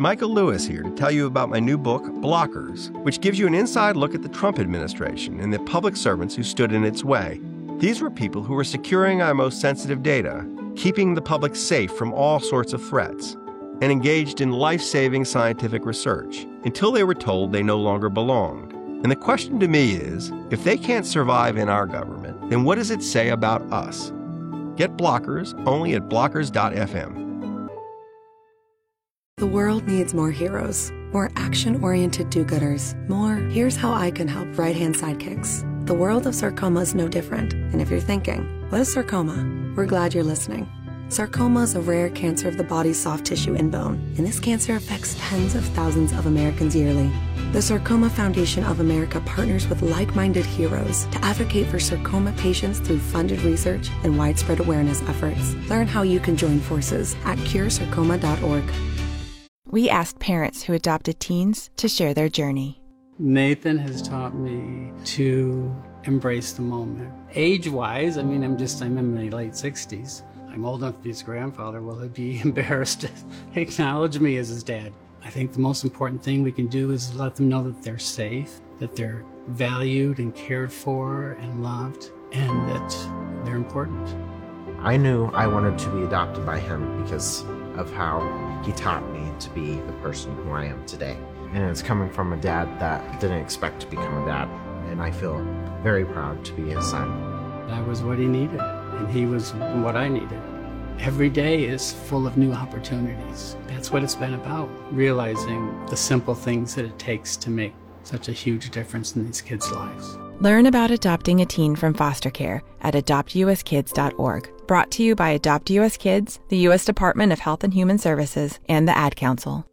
Michael Lewis here to tell you about my new book, Blockers, which gives you an inside look at the Trump administration and the public servants who stood in its way. These were people who were securing our most sensitive data, keeping the public safe from all sorts of threats, and engaged in life-saving scientific research until they were told they no longer belonged. And the question to me is, if they can't survive in our government, then what does it say about us? Get Blockers only at blockers.fm. The world needs more heroes, more action-oriented do-gooders, more here's how I can help right-hand sidekicks. The world of sarcoma is no different. And if you're thinking, what is sarcoma? We're glad you're listening. Sarcoma is a rare cancer of the body's soft tissue and bone, and this cancer affects tens of thousands of Americans yearly. The Sarcoma Foundation of America partners with like-minded heroes to advocate for sarcoma patients through funded research and widespread awareness efforts. Learn how you can join forces at curesarcoma.org. We asked parents who adopted teens to share their journey. Nathan has taught me to embrace the moment. Age-wise, I'm in my late 60s. I'm old enough to be his grandfather. Will he be embarrassed to acknowledge me as his dad? I think the most important thing we can do is let them know that they're safe, that they're valued and cared for and loved, and that they're important. I knew I wanted to be adopted by him because of how he taught me to be the person who I am today. And it's coming from a dad that didn't expect to become a dad, and I feel very proud to be his son. I was what he needed, and he was what I needed. Every day is full of new opportunities. That's what it's been about, realizing the simple things that it takes to make such a huge difference in these kids' lives. Learn about adopting a teen from foster care at adoptuskids.org. Brought to you by Adopt U.S. Kids, the U.S. Department of Health and Human Services, and the Ad Council.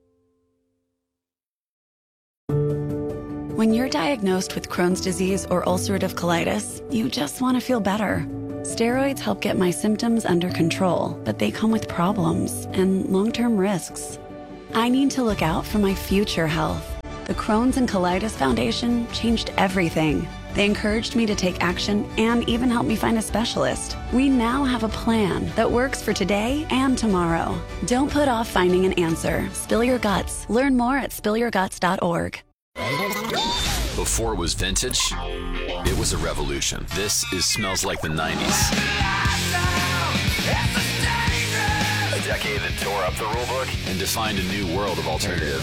When you're diagnosed with Crohn's disease or ulcerative colitis, you just want to feel better. Steroids help get my symptoms under control, but they come with problems and long-term risks. I need to look out for my future health. The Crohn's and Colitis Foundation changed everything. They encouraged me to take action and even helped me find a specialist. We now have a plan that works for today and tomorrow. Don't put off finding an answer. Spill your guts. Learn more at spillyourguts.org. Before it was vintage, it was a revolution. This is Smells Like the 90s. A decade that tore up the rulebook and defined a new world of alternative.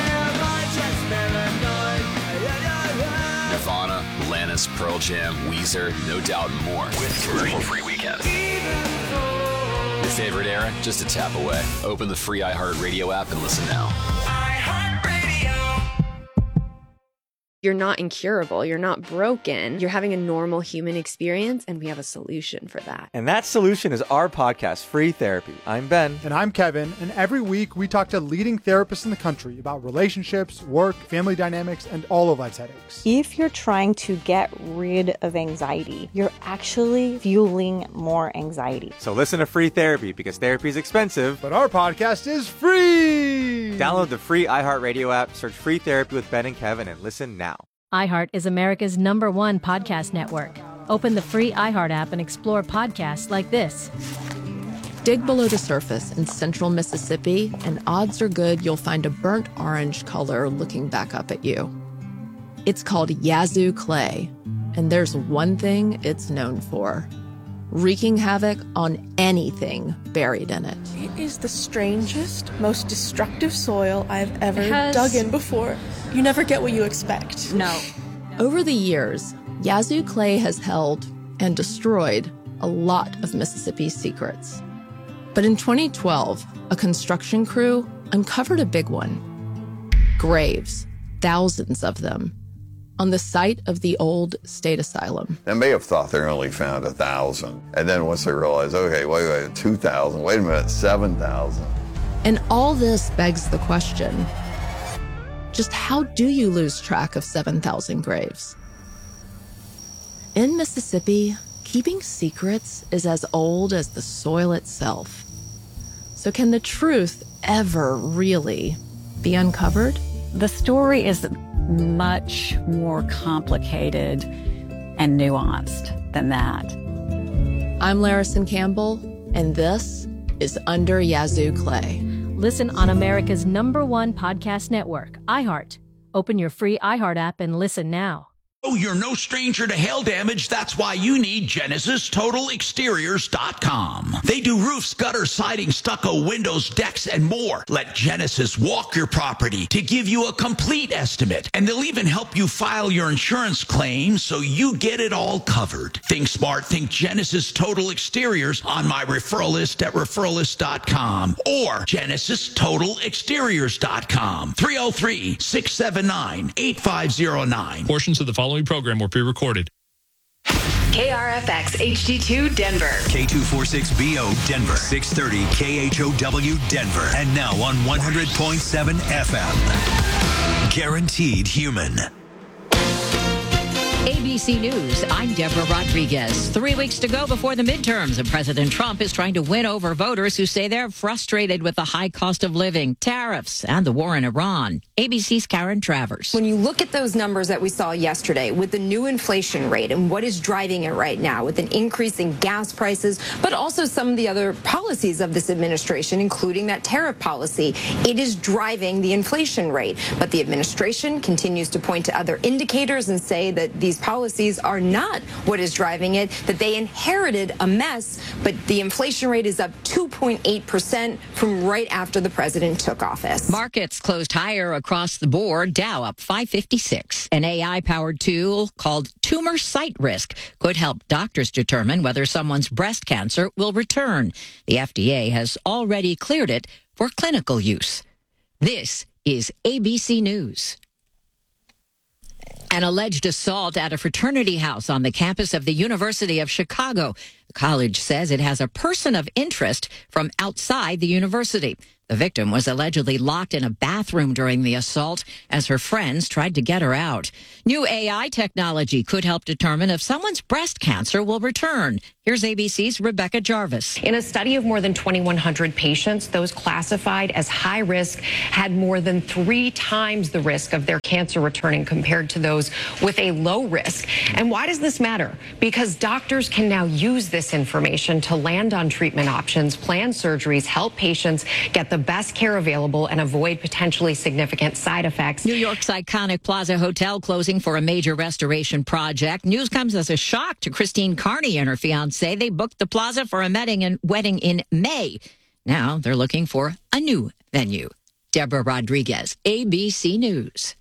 Nirvana, Alanis, Pearl Jam, Weezer, No Doubt, and more. With commercial-free weekends. Your favorite era? Just a tap away. Open the free iHeartRadio app and listen now. You're not incurable. You're not broken. You're having a normal human experience, and we have a solution for that. And that solution is our podcast, Free Therapy. I'm Ben. And I'm Kevin. And every week we talk to leading therapists in the country about relationships, work, family dynamics, and all of life's headaches. If you're trying to get rid of anxiety, you're actually fueling more anxiety. So listen to Free Therapy, because therapy is expensive. But our podcast is free! Download the free iHeartRadio app, search Free Therapy with Ben and Kevin, and listen now. iHeart is America's #1 podcast network. Open the free iHeart app and explore podcasts like this. Dig below the surface in central Mississippi, and odds are good you'll find a burnt orange color looking back up at you. It's called Yazoo clay, and there's one thing it's known for: wreaking havoc on anything buried in it. It is the strangest, most destructive soil I've ever dug in before. You never get what you expect. No. Over the years, Yazoo clay has held and destroyed a lot of Mississippi's secrets. But in 2012, a construction crew uncovered a big one. Graves, thousands of them, on the site of the old state asylum. They may have thought they only found 1,000. And then once they realized, okay, wait, 2,000, wait a minute, 7,000. And all this begs the question, just how do you lose track of 7,000 graves? In Mississippi, keeping secrets is as old as the soil itself. So can the truth ever really be uncovered? The story is much more complicated and nuanced than that. I'm Larison Campbell, and this is Under Yazoo Clay. Listen on America's #1 podcast network, iHeart. Open your free iHeart app and listen now. Oh, you're no stranger to hail damage. That's why you need GenesisTotalExteriors.com. They do roofs, gutters, siding, stucco, windows, decks, and more. Let Genesis walk your property to give you a complete estimate. And they'll even help you file your insurance claim so you get it all covered. Think smart. Think Genesis Total Exteriors on my referral list at referralist.com or GenesisTotalExteriors.com. 303-679-8509. Portions of the following program were pre-recorded. KRFX HD2 Denver. K246BO Denver. 630 KHOW Denver. And now on 100.7 FM. Guaranteed Human. ABC News, I'm Deborah Rodriguez. 3 weeks to go before the midterms, and President Trump is trying to win over voters who say they're frustrated with the high cost of living, tariffs, and the war in Iran. ABC's Karen Travers. When you look at those numbers that we saw yesterday with the new inflation rate and what is driving it right now with an increase in gas prices, but also some of the other policies of this administration, including that tariff policy, it is driving the inflation rate. But the administration continues to point to other indicators and say that these policies are not what is driving it, that they inherited a mess, but the inflation rate is up 2.8% from right after the president took office. Markets closed higher across the board. Dow up 556. An AI-powered tool called Tumor Site Risk could help doctors determine whether someone's breast cancer will return. The FDA has already cleared it for clinical use. This is ABC News. An alleged assault at a fraternity house on the campus of the University of Chicago. The college says it has a person of interest from outside the university. The victim was allegedly locked in a bathroom during the assault as her friends tried to get her out. New AI technology could help determine if someone's breast cancer will return. Here's ABC's Rebecca Jarvis. In a study of more than 2,100 patients, those classified as high risk had more than 3 times the risk of their cancer returning compared to those with a low risk. And why does this matter? Because doctors can now use this information to land on treatment options, plan surgeries, help patients get the best care available, and avoid potentially significant side effects. New York's iconic Plaza Hotel closing for a major restoration project. News comes as a shock to Christine Carney and her fiancé. They booked the Plaza for a wedding in May. Now they're looking for a new venue. Deborah Rodriguez, ABC News.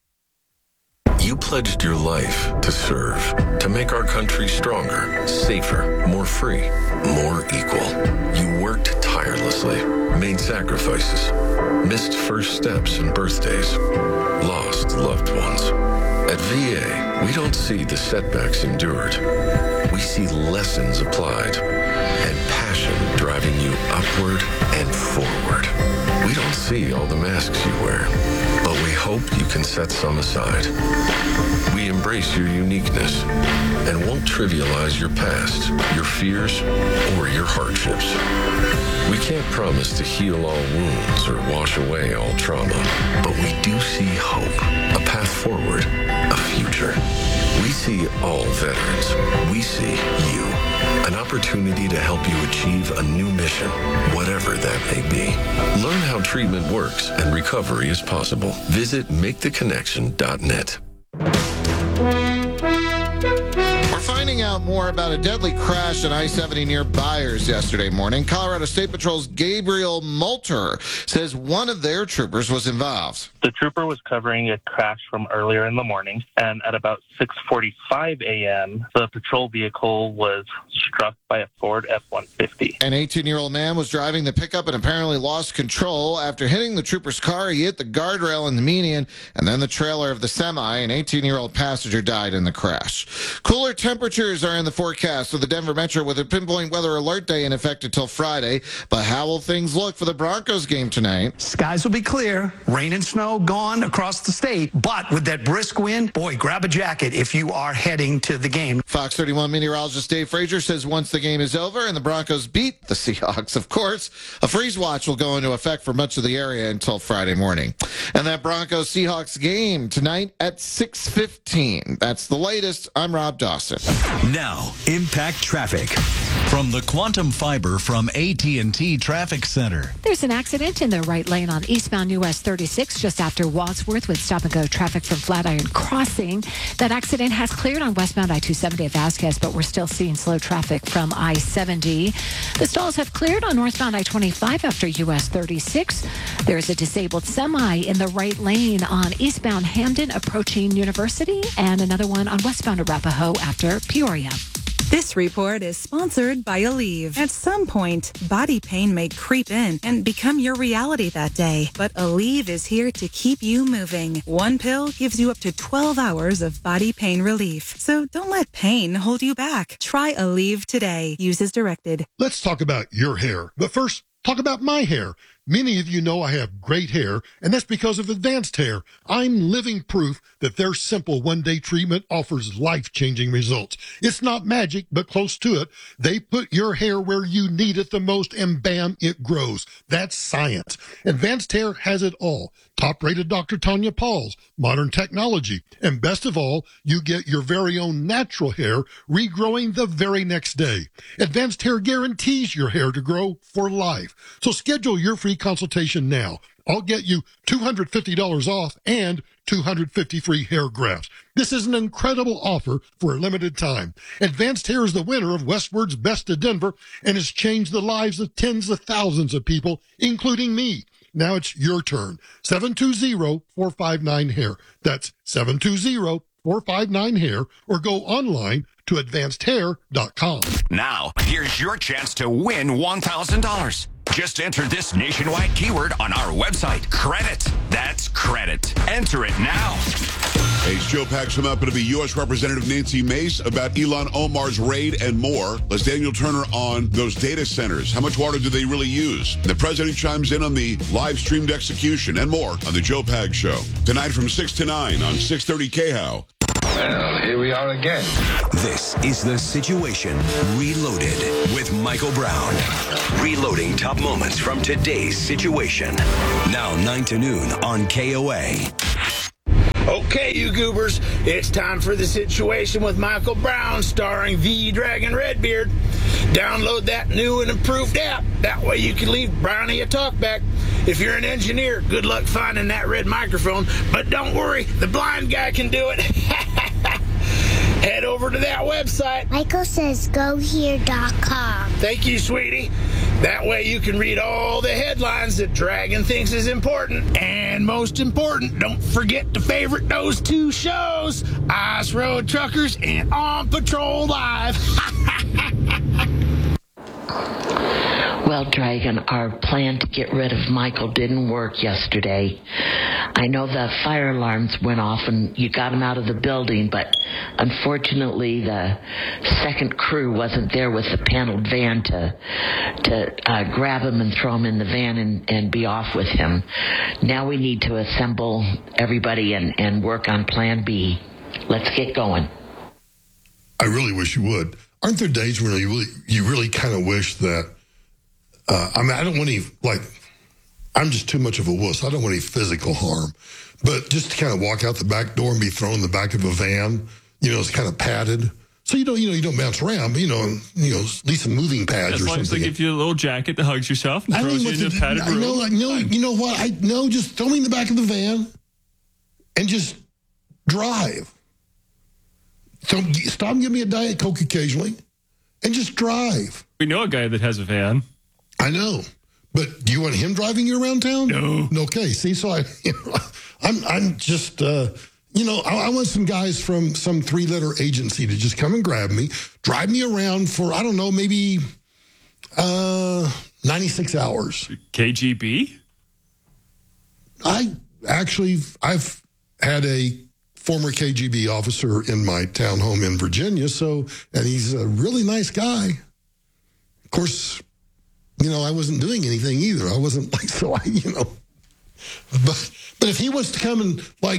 You pledged your life to serve, to make our country stronger, safer, more free, more equal. You worked tirelessly, made sacrifices, missed first steps and birthdays, lost loved ones. At VA, we don't see the setbacks endured. We see lessons applied and passion driving you upward and forward. We don't see all the masks you wear, but we hope you can set some aside. We embrace your uniqueness and won't trivialize your past, your fears, or your hardships. We can't promise to heal all wounds or wash away all trauma, but we do see hope, a path forward, a future. We see all veterans. We see you. An opportunity to help you achieve a new mission, whatever that may be. Learn how treatment works and recovery is possible. Visit MakeTheConnection.net. We're finding out more about a deadly crash on I-70 near Byers yesterday morning. Colorado State Patrol's Gabriel Moulter says one of their troopers was involved. The trooper was covering a crash from earlier in the morning, and at about 6:45 a.m., the patrol vehicle was struck by a Ford F-150. An 18-year-old man was driving the pickup and apparently lost control. After hitting the trooper's car, he hit the guardrail in the median and then the trailer of the semi. An 18-year-old passenger died in the crash. Cooler temperatures are in the forecast for the Denver Metro with a pinpoint weather alert day in effect until Friday. But how will things look for the Broncos game tonight? Skies will be clear. Rain and snow gone across the state. But with that brisk wind, boy, grab a jacket if you are heading to the game. Fox 31 meteorologist Dave Frazier says once the game is over and the Broncos beat the Seahawks, of course, a freeze watch will go into effect for much of the area until Friday morning. And that Broncos-Seahawks game tonight at 6:15. That's the latest. I'm Rob Dawson. Now, Impact Traffic. From the Quantum Fiber from AT&T Traffic Center. There's an accident in the right lane on eastbound US 36 just after Wadsworth with stop-and-go traffic from Flatiron Crossing. That accident has cleared on westbound I-270 at Vasquez, but we're still seeing slow traffic from I-70. The stalls have cleared on northbound I-25 after US 36. There's a disabled semi in the right lane on eastbound Hamden approaching University, and another one on westbound Arapahoe after Peoria. This report is sponsored by Aleve. At some point, body pain may creep in and become your reality that day. But Aleve is here to keep you moving. One pill gives you up to 12 hours of body pain relief. So don't let pain hold you back. Try Aleve today. Use as directed. Let's talk about your hair. But first, talk about my hair. Many of you know I have great hair, and that's because of Advanced Hair. I'm living proof that their simple one-day treatment offers life-changing results. It's not magic, but close to it. They put your hair where you need it the most, and bam, it grows. That's science. Advanced Hair has it all. Top-rated Dr. Tanya Pauls, modern technology, and best of all, you get your very own natural hair regrowing the very next day. Advanced Hair guarantees your hair to grow for life. So schedule your free consultation now. I'll get you $250 off and 250 free hair grafts. This is an incredible offer for a limited time. Advanced Hair is the winner of Westward's Best of Denver and has changed the lives of tens of thousands of people, including me. Now it's your turn. 720-459-HAIR. That's 720-459-HAIR, or go online to advancedhair.com. Now, here's your chance to win $1,000. Just enter this nationwide keyword on our website. Credit. That's credit. Enter it now. Hey, it's Joe Paxson up. It'll be U.S. Representative Nancy Mace about Ilhan Omar's raid and more. Let's Daniel Turner on those data centers. How much water do they really use? The president chimes in on the live-streamed execution and more on the Joe Pags Show. Tonight from 6 to 9 on 630 KHOW. Well, here we are again. This is The Situation Reloaded with Michael Brown. Reloading top moments from today's situation. Now 9 to noon on KOA. Okay, you goobers, it's time for The Situation with Michael Brown, starring V Dragon Redbeard. Download that new and improved app. That way you can leave Brownie a talkback. If you're an engineer, good luck finding that red microphone. But don't worry, the blind guy can do it. Head over to that website. Michael says gohere.com. Thank you, sweetie. That way you can read all the headlines that Dragon thinks is important. And most important, don't forget to favorite those two shows, Ice Road Truckers and On Patrol Live. Well, Dragon, our plan to get rid of Michael didn't work yesterday. I know the fire alarms went off and you got him out of the building, but unfortunately the second crew wasn't there with the paneled van to grab him and throw him in the van and be off with him. Now we need to assemble everybody and work on Plan B. Let's get going. I really wish you would. Aren't there days when you really kind of wish that, I don't want any, I'm just too much of a wuss. I don't want any physical harm. But just to kind of walk out the back door and be thrown in the back of a van, it's kind of padded. So you don't bounce around, but, at least some moving pads or something. As long as they give you a little jacket that hugs yourself and throws you in a padded room. You know what? Just throw me in the back of the van and just drive. So stop and give me a Diet Coke occasionally and just drive. We know a guy that has a van. I know. But do you want him driving you around town? No. Okay. See, so I'm just, I want some guys from some 3-letter agency to just come and grab me, drive me around for, I don't know, maybe 96 hours. KGB? I've had a former KGB officer in my townhome in Virginia, and he's a really nice guy. Of course, I wasn't doing anything either. I wasn't but if he wants to come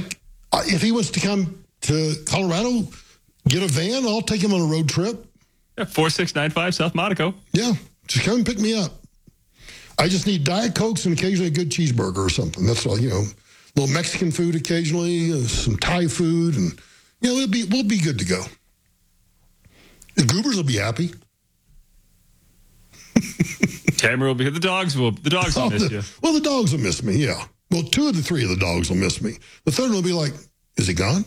to Colorado, get a van, I'll take him on a road trip. Yeah, 4695 South Monaco. Yeah, just come and pick me up. I just need Diet Cokes and occasionally a good cheeseburger or something. That's all, A little Mexican food occasionally, some Thai food, and, we'll be good to go. The Goobers will be happy. Tamara will be here. The dogs will miss you. Well, the dogs will miss me, yeah. Well, 2 of the 3 of the dogs will miss me. The third one will be like, is he gone?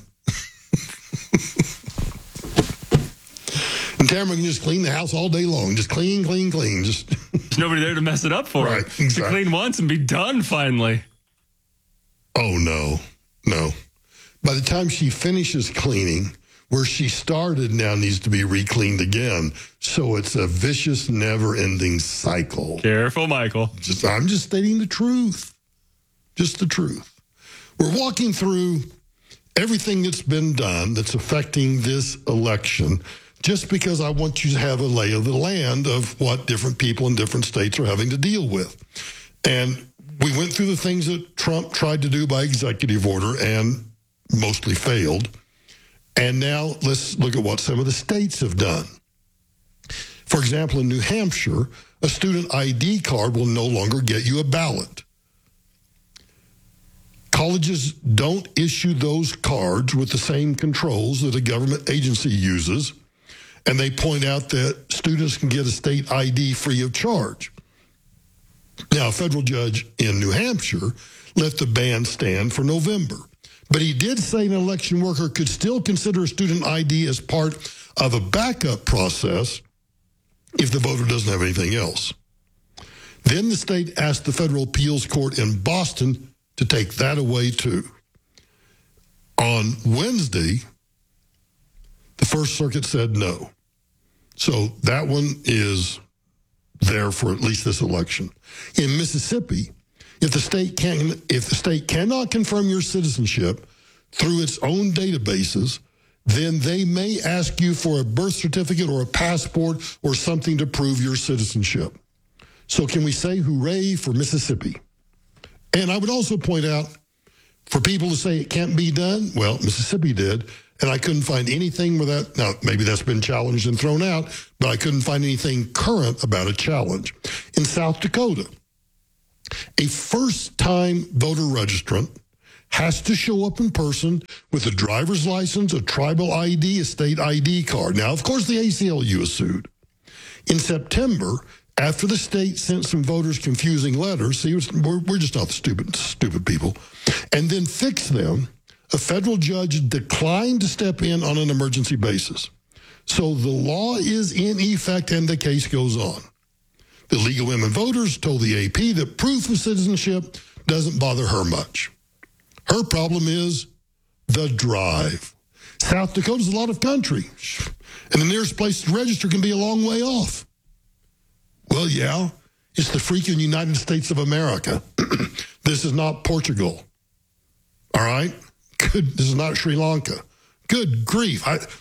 And Tamara can just clean the house all day long. Just clean. Just There's nobody there to mess it up for her. Exactly. To clean once and be done finally. Oh, no. By the time she finishes cleaning, where she started now needs to be re-cleaned again. So it's a vicious, never-ending cycle. Careful, Michael. I'm just stating the truth. Just the truth. We're walking through everything that's been done that's affecting this election just because I want you to have a lay of the land of what different people in different states are having to deal with. And we went through the things that Trump tried to do by executive order and mostly failed. And now let's look at what some of the states have done. For example, in New Hampshire, a student ID card will no longer get you a ballot. Colleges don't issue those cards with the same controls that a government agency uses, and they point out that students can get a state ID free of charge. Now, a federal judge in New Hampshire let the ban stand for November, but he did say an election worker could still consider a student ID as part of a backup process if the voter doesn't have anything else. Then the state asked the federal appeals court in Boston to take that away too. On Wednesday, the First Circuit said no. So that one is there for at least this election. In Mississippi, if the state cannot confirm your citizenship through its own databases, then they may ask you for a birth certificate or a passport or something to prove your citizenship. So can we say hooray for Mississippi? And I would also point out, for people to say it can't be done, well, Mississippi did, and I couldn't find anything with that. Now, maybe that's been challenged and thrown out, but I couldn't find anything current about a challenge. In South Dakota, a first-time voter registrant has to show up in person with a driver's license, a tribal ID, a state ID card. Now, of course, the ACLU is sued. In September, after the state sent some voters confusing letters, see, we're just not the stupid people, and then fixed them, a federal judge declined to step in on an emergency basis. So the law is in effect and the case goes on. The League of Women Voters told the AP that proof of citizenship doesn't bother her much. Her problem is the drive. South Dakota's a lot of country, and the nearest place to register can be a long way off. Well, yeah, it's the freaking United States of America. This is not Portugal. All right? Good. This is not Sri Lanka. Good grief.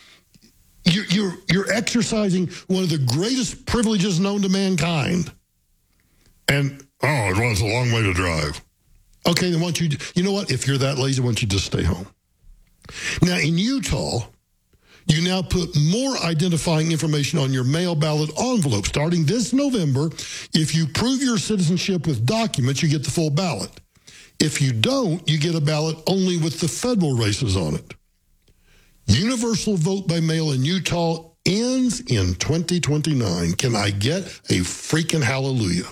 You're exercising one of the greatest privileges known to mankind. And, it's a long way to drive. Okay, then why don't you know what? If you're that lazy, why don't you just stay home? Now, in Utah, you now put more identifying information on your mail ballot envelope. Starting this November, if you prove your citizenship with documents, you get the full ballot. If you don't, you get a ballot only with the federal races on it. Universal vote by mail in Utah ends in 2029. Can I get a freaking hallelujah?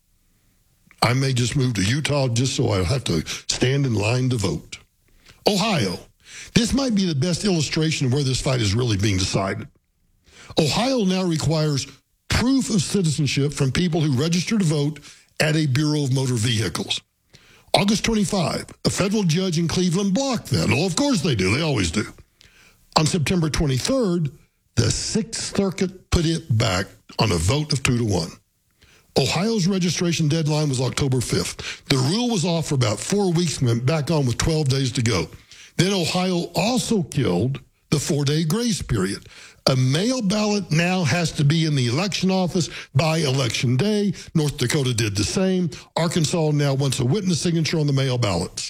I may just move to Utah just so I have to stand in line to vote. Ohio. This might be the best illustration of where this fight is really being decided. Ohio now requires proof of citizenship from people who register to vote at a Bureau of Motor Vehicles. August 25, a federal judge in Cleveland blocked that. Well, of course they do. They always do. On September 23rd, the Sixth Circuit put it back on a vote of 2-1. Ohio's registration deadline was October 5th. The rule was off for about 4 weeks and went back on with 12 days to go. Then Ohio also killed the 4-day grace period. A mail ballot now has to be in the election office by Election Day. North Dakota did the same. Arkansas now wants a witness signature on the mail ballots.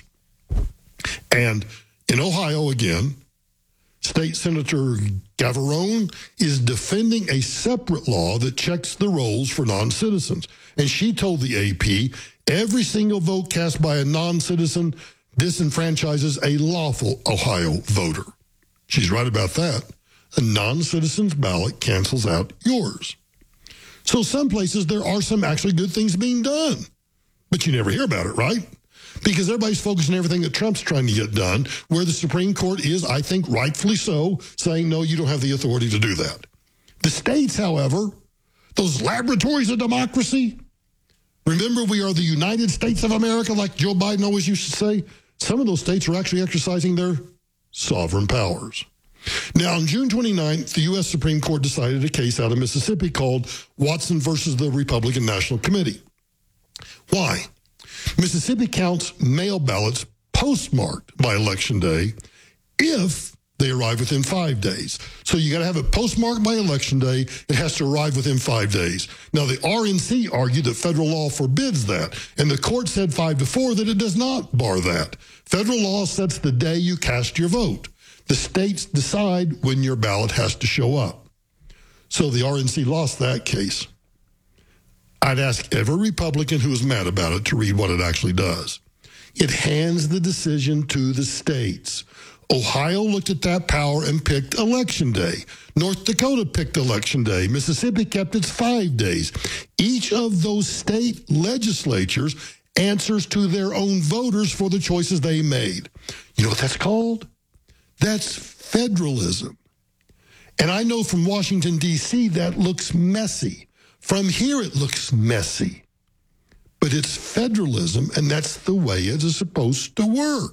And in Ohio again, State Senator Gavarone is defending a separate law that checks the rolls for non-citizens. And she told the AP, every single vote cast by a non-citizen disenfranchises a lawful Ohio voter. She's right about that. A non-citizen's ballot cancels out yours. So some places there are some actually good things being done. But you never hear about it, right? Because everybody's focused on everything that Trump's trying to get done, where the Supreme Court is, I think, rightfully so, saying, no, you don't have the authority to do that. The states, however, those laboratories of democracy, remember we are the United States of America, like Joe Biden always used to say. Some of those states are actually exercising their sovereign powers. Now, on June 29th, the U.S. Supreme Court decided a case out of Mississippi called Watson versus the Republican National Committee. Why? Mississippi counts mail ballots postmarked by Election Day if they arrive within 5 days. So you got to have it postmarked by Election Day. It has to arrive within 5 days. Now, the RNC argued that federal law forbids that, and the court said 5-4 that it does not bar that. Federal law sets the day you cast your vote. The states decide when your ballot has to show up. So the RNC lost that case. I'd ask every Republican who is mad about it to read what it actually does. It hands the decision to the states. Ohio looked at that power and picked Election Day. North Dakota picked Election Day. Mississippi kept its 5 days. Each of those state legislatures answers to their own voters for the choices they made. You know what that's called? That's federalism. And I know from Washington, D.C., that looks messy. From here, it looks messy. But it's federalism, and that's the way it is supposed to work.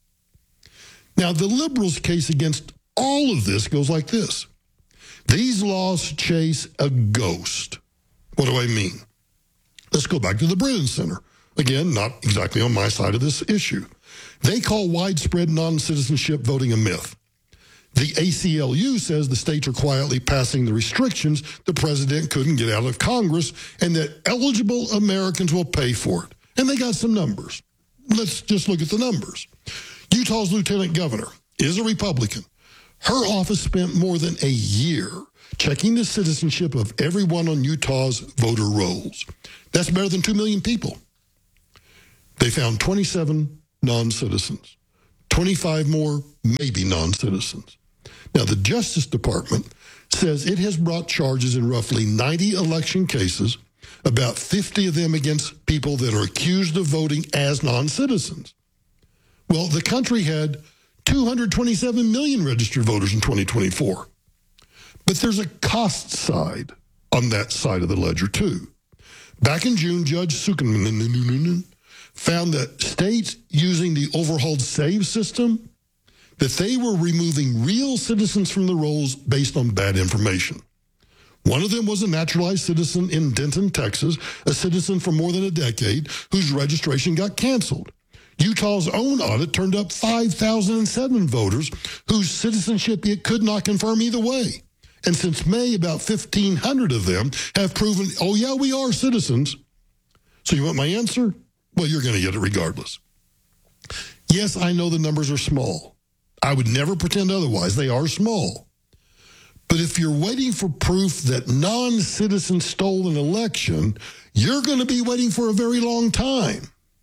Now, the liberals' case against all of this goes like this. These laws chase a ghost. What do I mean? Let's go back to the Brennan Center. Again, not exactly on my side of this issue. They call widespread non-citizenship voting a myth. The ACLU says the states are quietly passing the restrictions the president couldn't get out of Congress and that eligible Americans will pay for it. And they got some numbers. Let's just look at the numbers. Utah's lieutenant governor is a Republican. Her office spent more than a year checking the citizenship of everyone on Utah's voter rolls. That's better than 2 million people. They found 27 non-citizens, 25 more maybe non-citizens. Now, the Justice Department says it has brought charges in roughly 90 election cases, about 50 of them against people that are accused of voting as non-citizens. Well, the country had 227 million registered voters in 2024. But there's a cost side on that side of the ledger, too. Back in June, Judge Sukuman found that states using the overhauled SAVE system, that they were removing real citizens from the rolls based on bad information. One of them was a naturalized citizen in Denton, Texas, a citizen for more than a decade, whose registration got canceled. Utah's own audit turned up 5,007 voters whose citizenship it could not confirm either way. And since May, about 1,500 of them have proven, oh yeah, we are citizens. So you want my answer? Well, you're going to get it regardless. Yes, I know the numbers are small. I would never pretend otherwise. They are small. But if you're waiting for proof that non-citizens stole an election, you're going to be waiting for a very long time.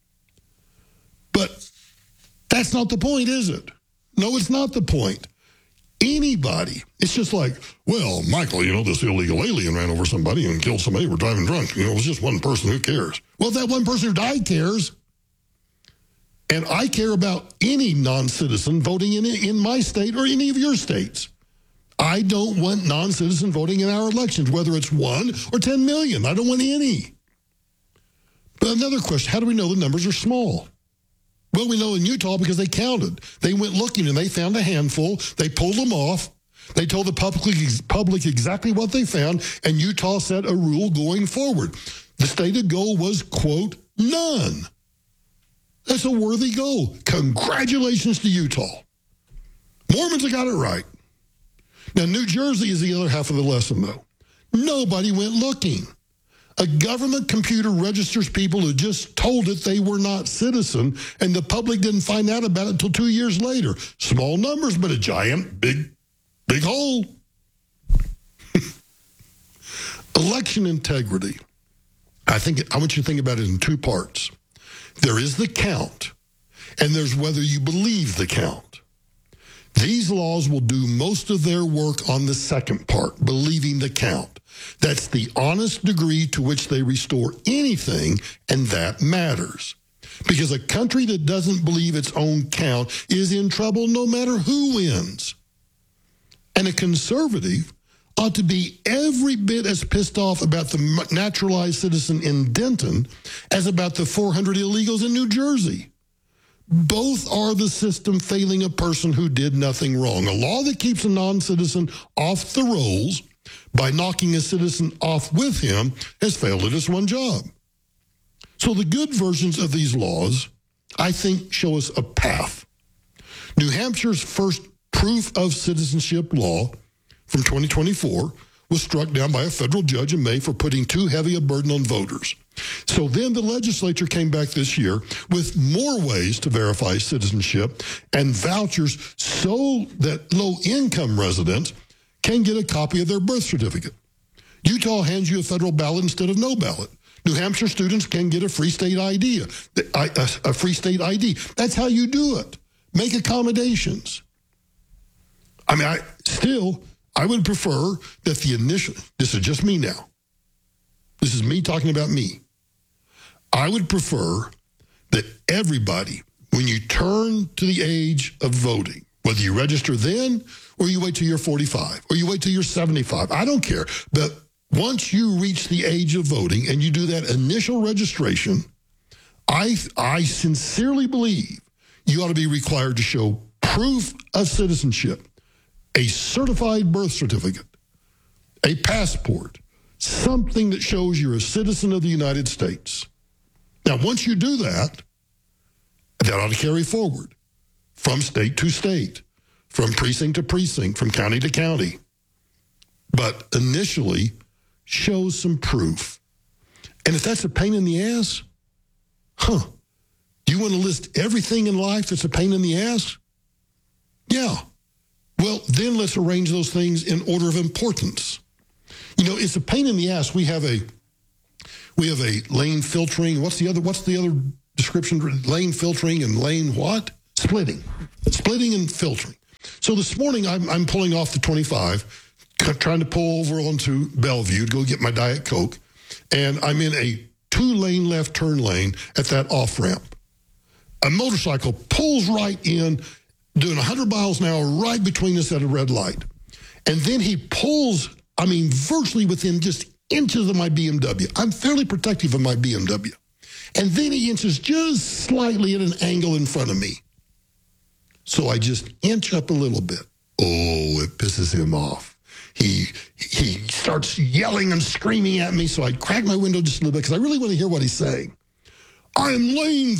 But that's not the point, is it? No, it's not the point. Anybody. It's just like, well, Michael, this illegal alien ran over somebody and killed somebody who were driving drunk. It was just one person. Who cares? Well, that one person who died cares. And I care about any non-citizen voting in my state or any of your states. I don't want non-citizen voting in our elections, whether it's 1 or 10 million. I don't want any. But another question, how do we know the numbers are small? Well, we know in Utah because they counted. They went looking and they found a handful. They pulled them off. They told the public exactly what they found, and Utah set a rule going forward. The stated goal was, quote, none. That's a worthy goal. Congratulations to Utah. Mormons have got it right. Now, New Jersey is the other half of the lesson, though. Nobody went looking. A government computer registers people who just told it they were not citizen, and the public didn't find out about it until 2 years later. Small numbers, but a giant, big hole. Election integrity. I want you to think about it in two parts. There is the count, and there's whether you believe the count. These laws will do most of their work on the second part, believing the count. That's the honest degree to which they restore anything, and that matters. Because a country that doesn't believe its own count is in trouble no matter who wins. And a conservative ought to be every bit as pissed off about the naturalized citizen in Denton as about the 400 illegals in New Jersey. Both are the system failing a person who did nothing wrong. A law that keeps a non-citizen off the rolls by knocking a citizen off with him has failed at its one job. So the good versions of these laws, I think, show us a path. New Hampshire's first proof of citizenship law from 2024 was struck down by a federal judge in May for putting too heavy a burden on voters. So then the legislature came back this year with more ways to verify citizenship and vouchers so that low-income residents can get a copy of their birth certificate. Utah hands you a federal ballot instead of no ballot. New Hampshire students can get a free state ID. A free state ID. That's how you do it. Make accommodations. I mean, I would prefer that the initial, this is just me now. This is me talking about me. I would prefer that everybody, when you turn to the age of voting, whether you register then or you wait till you're 45 or you wait till you're 75, I don't care. But once you reach the age of voting and you do that initial registration, I sincerely believe you ought to be required to show proof of citizenship, a certified birth certificate, a passport, something that shows you're a citizen of the United States. Now, once you do that, that ought to carry forward from state to state, from precinct to precinct, from county to county. But initially, show some proof. And if that's a pain in the ass, do you want to list everything in life that's a pain in the ass? Yeah. Well, then let's arrange those things in order of importance. You know, it's a pain in the ass. We have a lane filtering. What's the other description? Lane filtering and lane what? Splitting and filtering. So this morning I'm pulling off the 25, trying to pull over onto Bellevue to go get my Diet Coke, and I'm in a 2-lane left turn lane at that off ramp. A motorcycle pulls right in, doing 100 miles an hour right between us at a red light, and then he pulls, virtually within just inches of my BMW. I'm fairly protective of my BMW. And then he inches just slightly at an angle in front of me. So I just inch up a little bit. Oh, it pisses him off. He starts yelling and screaming at me, so I crack my window just a little bit because I really want to hear what he's saying. I'm lane.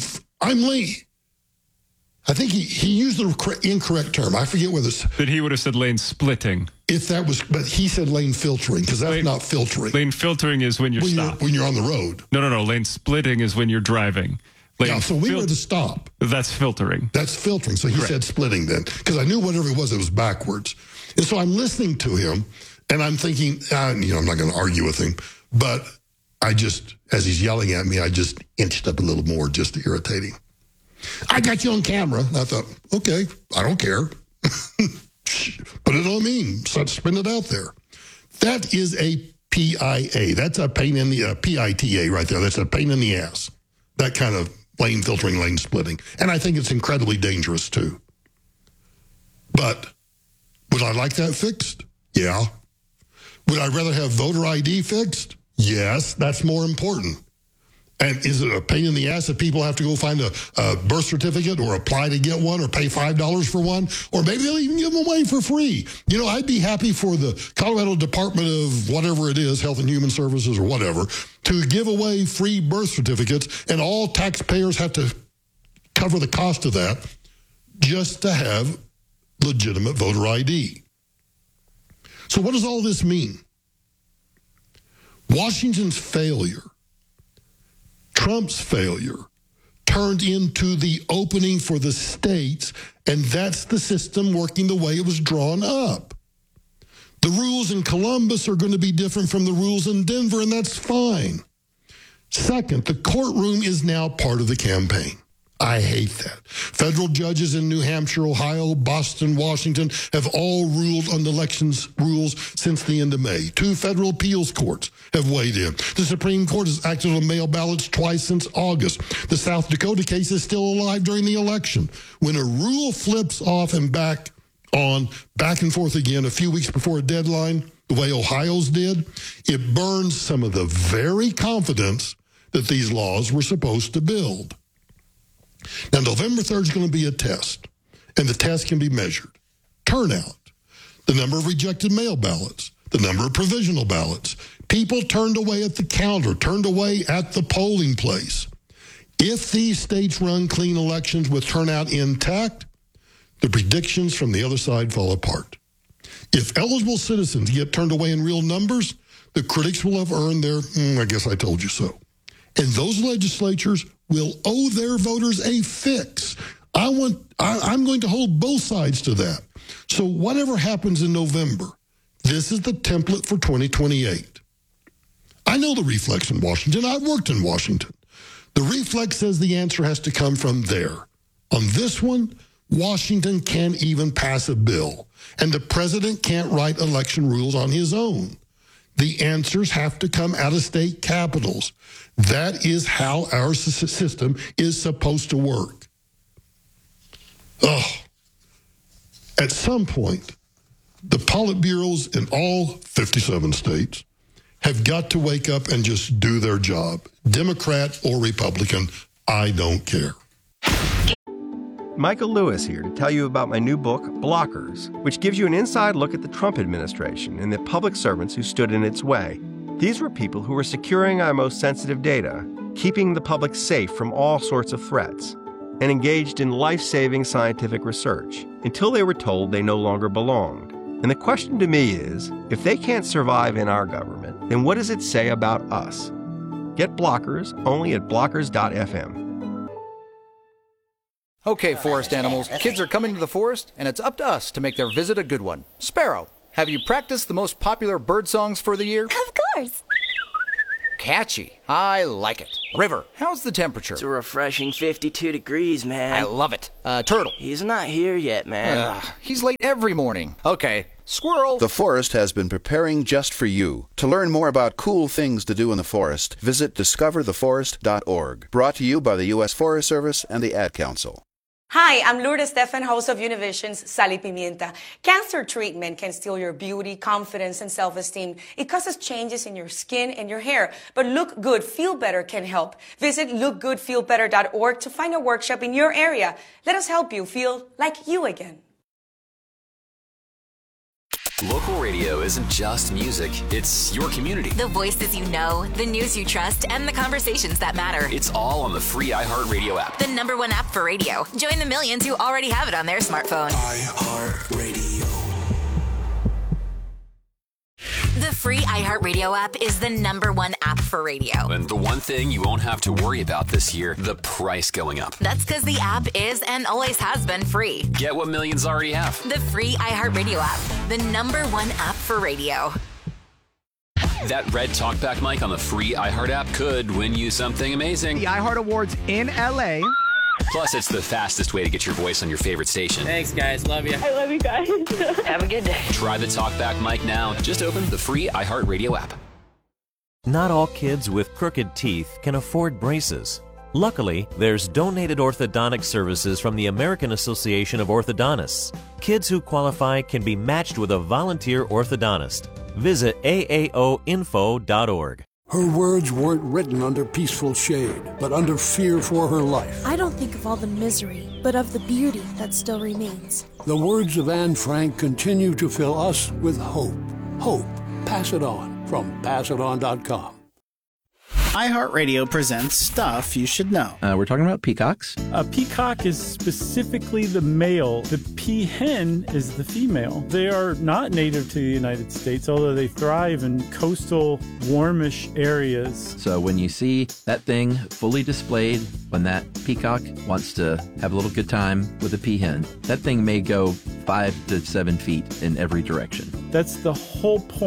I think he used the incorrect term. I forget whether it's... But he would have said lane splitting. But he said lane filtering, because that's not filtering. Lane filtering is when you're stopped. When you're on the road. No. Lane splitting is when you're driving. So we were to stop. That's filtering. That's filtering. So he said splitting then, because I knew whatever it was backwards. And so I'm listening to him, and I'm thinking, I'm not going to argue with him, but I just, as he's yelling at me, I just inched up a little more just to irritate him. I got you on camera. And I thought, okay, I don't care. Put it on me. Spin it out there. That is a PIA. That's a pain in the PITA right there. That's a pain in the ass. That kind of lane filtering, lane splitting. And I think it's incredibly dangerous too. But would I like that fixed? Yeah. Would I rather have voter ID fixed? Yes, that's more important. And is it a pain in the ass if people have to go find a birth certificate or apply to get one or pay $5 for one? Or maybe they'll even give them away for free. I'd be happy for the Colorado Department of whatever it is, Health and Human Services or whatever, to give away free birth certificates, and all taxpayers have to cover the cost of that just to have legitimate voter ID. So what does all this mean? Washington's failure, Trump's failure, turned into the opening for the states, and that's the system working the way it was drawn up. The rules in Columbus are going to be different from the rules in Denver, and that's fine. Second, the courtroom is now part of the campaign. I hate that. Federal judges in New Hampshire, Ohio, Boston, Washington have all ruled on the elections rules since the end of May. 2 federal appeals courts have weighed in. The Supreme Court has acted on mail ballots twice since August. The South Dakota case is still alive during the election. When a rule flips off and back and forth again a few weeks before a deadline, the way Ohio's did, it burns some of the very confidence that these laws were supposed to build. Now, November 3rd is going to be a test, and the test can be measured. Turnout, the number of rejected mail ballots, the number of provisional ballots, people turned away at the counter, turned away at the polling place. If these states run clean elections with turnout intact, the predictions from the other side fall apart. If eligible citizens get turned away in real numbers, the critics will have earned their, I guess I told you so. And those legislatures will owe their voters a fix. I'm going to hold both sides to that. So whatever happens in November, this is the template for 2028. I know the reflex in Washington. I've worked in Washington. The reflex says the answer has to come from there. On this one, Washington can't even pass a bill, and the president can't write election rules on his own. The answers have to come out of state capitals. That is how our system is supposed to work. At some point, the Politburos in all 57 states have got to wake up and just do their job. Democrat or Republican, I don't care. Michael Lewis here to tell you about my new book, Blockers, which gives you an inside look at the Trump administration and the public servants who stood in its way. These were people who were securing our most sensitive data, keeping the public safe from all sorts of threats, and engaged in life-saving scientific research until they were told they no longer belonged. And the question to me is, if they can't survive in our government, then what does it say about us? Get Blockers only at blockers.fm. Okay, forest animals, kids are coming to the forest, and it's up to us to make their visit a good one. Sparrow, have you practiced the most popular bird songs for the year? Of course. Catchy. I like it. River, how's the temperature? It's a refreshing 52 degrees, man. I love it. Turtle. He's not here yet, man. He's late every morning. Okay. Squirrel. The forest has been preparing just for you. To learn more about cool things to do in the forest, visit discovertheforest.org. Brought to you by the U.S. Forest Service and the Ad Council. Hi, I'm Lourdes Stefan, host of Univision's Sal y Pimienta. Cancer treatment can steal your beauty, confidence, and self-esteem. It causes changes in your skin and your hair. But Look Good, Feel Better can help. Visit lookgoodfeelbetter.org to find a workshop in your area. Let us help you feel like you again. Local radio isn't just music, it's your community. The voices you know, the news you trust, and the conversations that matter. It's all on the free iHeartRadio app. The #1 app for radio. Join the millions who already have it on their smartphone. iHeartRadio. The free iHeartRadio app is the #1 app for radio. And the one thing you won't have to worry about this year, the price going up. That's because the app is and always has been free. Get what millions already have. The free iHeartRadio app, the #1 app for radio. That red talkback mic on the free iHeart app could win you something amazing. The iHeart Awards in LA. Plus, it's the fastest way to get your voice on your favorite station. Thanks, guys. Love you. I love you guys. Have a good day. Try the talkback mic now. Just open the free iHeartRadio app. Not all kids with crooked teeth can afford braces. Luckily, there's donated orthodontic services from the American Association of Orthodontists. Kids who qualify can be matched with a volunteer orthodontist. Visit aaoinfo.org. Her words weren't written under peaceful shade, but under fear for her life. I don't think of all the misery, but of the beauty that still remains. The words of Anne Frank continue to fill us with hope. Hope. Pass it on from passiton.com. iHeartRadio presents Stuff You Should Know. We're talking about peacocks. A peacock is specifically the male. The peahen is the female. They are not native to the United States, although they thrive in coastal, warmish areas. So when you see that thing fully displayed, when that peacock wants to have a little good time with a peahen, that thing may go 5 to 7 feet in every direction. That's the whole point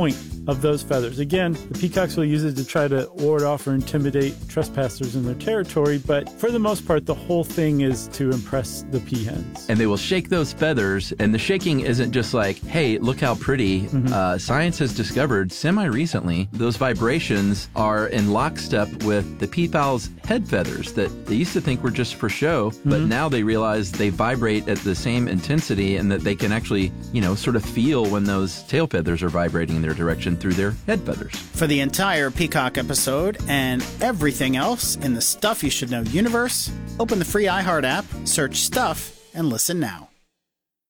of those feathers. Again, the peacocks will use it to try to ward off or intimidate trespassers in their territory, but for the most part, the whole thing is to impress the peahens. And they will shake those feathers, and the shaking isn't just like, hey, look how pretty. Science has discovered semi-recently those vibrations are in lockstep with the peafowl's head feathers that they used to think were just for show, but now they realize they vibrate at the same intensity and that they can actually, sort of feel when those tail feathers are vibrating in their direction through their head feathers. For the entire Peacock episode and everything else in the Stuff You Should Know universe, open the free iHeart app, search Stuff, and listen now.